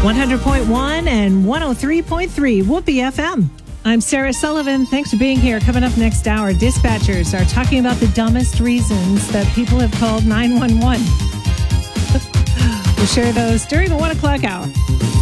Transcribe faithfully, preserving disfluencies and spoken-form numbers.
one hundred point one and one oh three point three Whoopee F M. I'm Sarah Sullivan. Thanks for being here. Coming up next hour, dispatchers are talking about the dumbest reasons that people have called nine one one. We'll share those during the one o'clock hour.